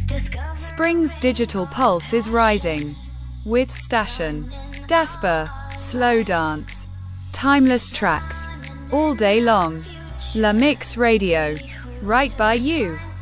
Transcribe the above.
Spring's digital pulse is rising. With Station, Dasper, Slow Dance, timeless tracks, all day long. La Mix Radio, right by you.